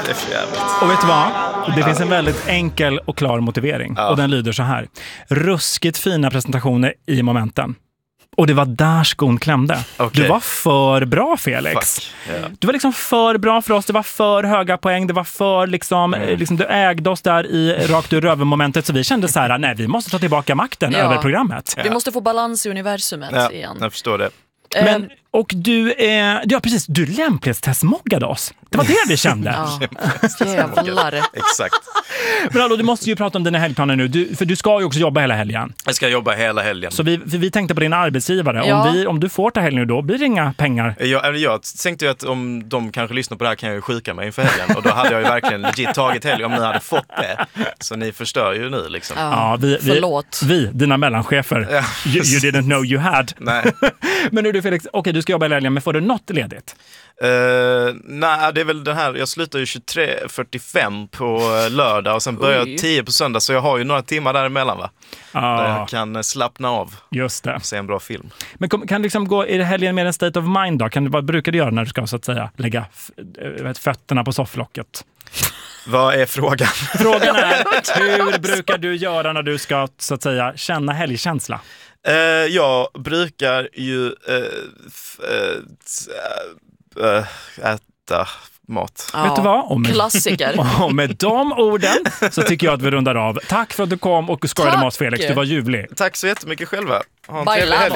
Det är för jävligt. Och vet du vad? Det finns en väldigt enkel och klar motivering. Och den lyder så här. Ruskigt fina presentationer i momenten. Och det var där skon klämde. Okay. Du var för bra, Felix. Yeah. Du var liksom för bra för oss. Det var för höga poäng. Det var för liksom du ägde oss där i rakt ur röven-momentet. Så vi kände så här, nej, vi måste ta tillbaka makten över programmet. Vi måste få balans i universumet igen. Jag förstår det. Men, och du precis, du lämplighetstestmoggade oss. Det var det vi kände. Jävlar. Exakt. Men alltså, du måste ju prata om dina helgplaner nu. För du ska ju också jobba hela helgen. Jag ska jobba hela helgen. Så vi tänkte på din arbetsgivare. Ja. Om du får ta helgen nu, då blir det inga pengar. Jag tänkte ju att om de kanske lyssnar på det här kan jag ju sjuka mig inför helgen. Och då hade jag ju verkligen legit tagit helgen om ni hade fått det. Så ni förstör ju nu liksom. Ja, förlåt. Vi, dina mellanchefer. Ja. You didn't know you had. Nej. Men nu du Felix, okej, du ska jobba hela helgen, men får du något ledigt? Nej, det är väl den här. Jag slutar ju 23:45 på lördag och sen börjar jag 10 på söndag. Så jag har ju några timmar däremellan, va? Där jag kan slappna av. Just det. Och se en bra film. Men kan liksom gå i helgen med en state of mind då? Vad brukar du göra när du ska så att säga lägga fötterna på sofflocket? Vad är frågan? Frågan är, hur brukar du göra när du ska så att säga känna helgkänsla? Jag brukar ju äta mat. Ja, vet du vad? klassiker. Och med de orden så tycker jag att vi rundar av. Tack för att du kom och skojade med oss, Felix. Du var ljuvlig. Tack så jättemycket själva. Ha en Bye, trevlig helg.